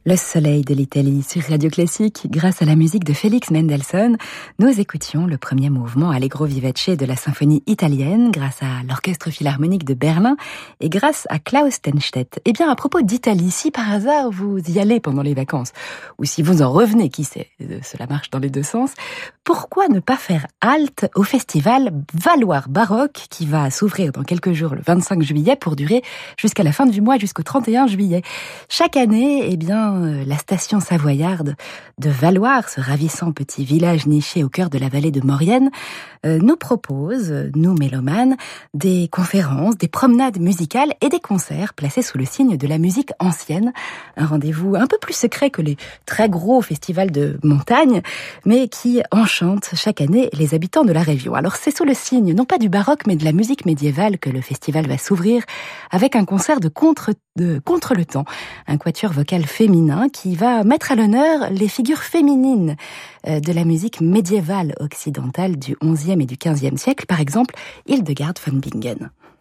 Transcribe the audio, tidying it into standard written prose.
Le soleil de l'Italie sur Radio Classique, grâce à la musique de Félix Mendelssohn, nous écoutions le premier mouvement Allegro vivace de la symphonie italienne grâce à l'Orchestre Philharmonique de Berlin et grâce à Klaus Stenstedt. Eh bien, à propos d'Italie, si par hasard vous y allez pendant les vacances, ou si vous en revenez, qui sait, cela marche dans les deux sens, pourquoi ne pas faire halte au festival Valoir Baroque qui va s'ouvrir dans quelques jours le 25 juillet pour durer jusqu'à la fin du mois, jusqu'au 31 juillet. Chaque année, eh bien, la station savoyarde de Valoir, ce ravissant petit village niché au cœur de la vallée de Maurienne, nous propose, nous mélomanes, des conférences, des promenades musicales et des concerts placés sous le signe de la musique ancienne. Un rendez-vous un peu plus secret que les très gros festivals de montagne, mais qui enchante chaque année les habitants de la région. Alors c'est sous le signe, non pas du baroque, mais de la musique médiévale que le festival va s'ouvrir avec un concert de contre le temps, un quatuor vocal féminin qui va mettre à l'honneur les figures féminines de la musique médiévale occidentale du XIe et du XVe siècle, par exemple Hildegard von Bingen.